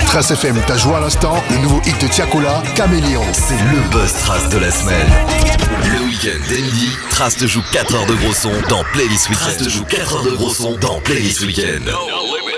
Trace FM, t'as joué à l'instant, le nouveau hit de Tiakola, Caméléon. C'est le buzz Trace de la semaine. Le week-end dès midi, Trace te joue 4 heures de gros son dans Playlist Weekend. Trace te joue 4 heures de gros son dans Playlist Weekend.